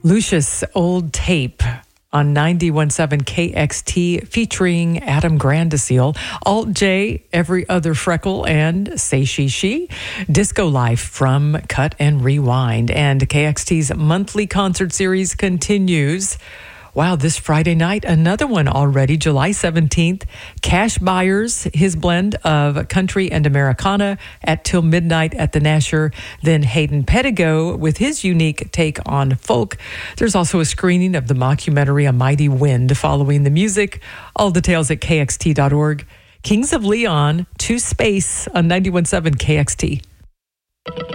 Lucius Old Tape on 91.7 KXT featuring Adam Grandisiel, Alt J, Every Other Freckle, and Say She, Disco Life from Cut and Rewind. And KXT's monthly concert series continues. Wow, this Friday night, another one already, July 17th. Cash Byers, his blend of country and Americana at Till Midnight at the Nasher. Then Hayden Pettigo with his unique take on folk. There's also a screening of the mockumentary A Mighty Wind following the music. All details at kxt.org. Kings of Leon to Space on 91.7 KXT.